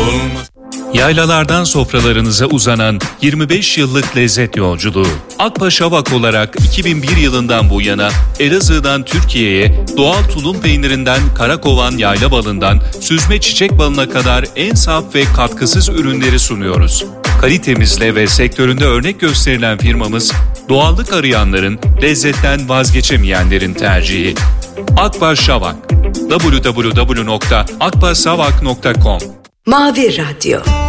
Yaylalardan sofralarınıza uzanan 25 yıllık lezzet yolculuğu. Akbaş Avak olarak 2001 yılından bu yana Elazığ'dan Türkiye'ye doğal tulum peynirinden karakovan yayla balından süzme çiçek balına kadar en saf ve katkısız ürünleri sunuyoruz. Kalitemizle ve sektöründe örnek gösterilen firmamız, doğallık arayanların, lezzetten vazgeçemeyenlerin tercihi. Akbaş Avak. www.akbaşavak.com Mavi Radyo.